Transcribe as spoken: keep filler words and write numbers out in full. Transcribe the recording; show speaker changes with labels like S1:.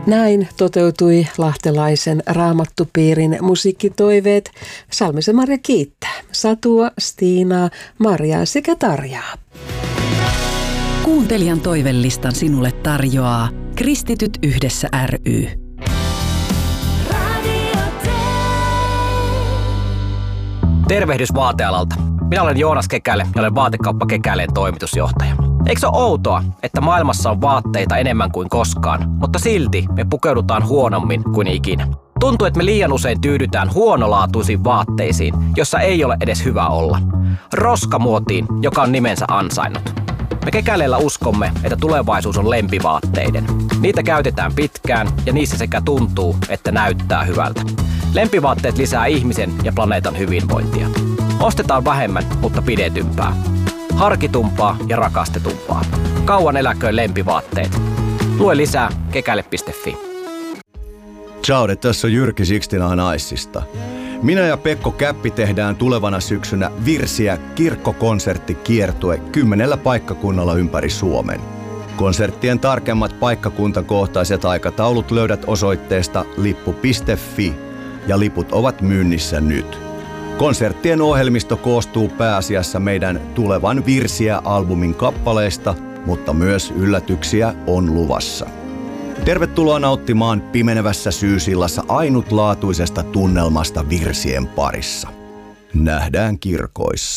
S1: Näin toteutui lahtelaisen raamattupiirin musiikkitoiveet. Salmisen Marja kiittää Satua, Stiinaa, Marjaa sekä Tarjaa.
S2: Kuuntelijan toivelistan sinulle tarjoaa Kristityt yhdessä ry.
S3: Tervehdys vaatealalta. Minä olen Joonas Kekäle ja olen Vaatekauppa Kekäleen toimitusjohtaja. Eikö se ole outoa, että maailmassa on vaatteita enemmän kuin koskaan, mutta silti me pukeudutaan huonommin kuin ikinä? Tuntuu, että me liian usein tyydytään huonolaatuisiin vaatteisiin, jossa ei ole edes hyvä olla. Roskamuotiin, joka on nimensä ansainnut. Me Kekäleellä uskomme, että tulevaisuus on lempivaatteiden. Niitä käytetään pitkään ja niissä sekä tuntuu, että näyttää hyvältä. Lempivaatteet lisää ihmisen ja planeetan hyvinvointia. Ostetaan vähemmän, mutta pidetympää. Harkitumpaa ja rakastetumpaa. Kauan eläköön lempivaatteet. Lue lisää kekäle piste fi.
S4: Ciao, tässä on Jyrki Sixtina Naissista. Minä ja Pekko Käppi tehdään tulevana syksynä Virsiä kirkkokonserttikiertue kymmenellä paikkakunnalla ympäri Suomen. Konserttien tarkemmat paikkakuntakohtaiset aikataulut löydät osoitteesta lippu piste fi ja liput ovat myynnissä nyt. Konserttien ohjelmisto koostuu pääasiassa meidän tulevan Virsiä-albumin kappaleista, mutta myös yllätyksiä on luvassa. Tervetuloa nauttimaan pimenevässä syysillassa ainutlaatuisesta tunnelmasta virsien parissa. Nähdään kirkoissa.